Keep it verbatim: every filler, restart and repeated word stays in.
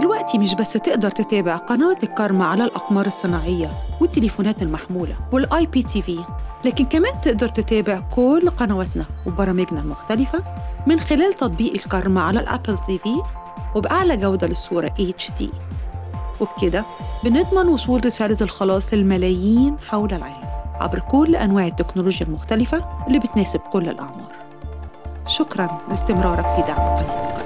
دلوقتي مش بس تقدر تتابع قنوات الكارما على الأقمار الصناعية والتليفونات المحمولة والآي بي تي في، لكن كمان تقدر تتابع كل قنواتنا وبرامجنا المختلفة من خلال تطبيق الكارما على الأبل تي في وبأعلى جودة للصورة إتش دي. وبكده بنضمن وصول رسالة الخلاص للملايين حول العالم عبر كل أنواع التكنولوجيا المختلفة اللي بتناسب كل الأعمار. شكراً لاستمرارك في دعم قناة الكارما.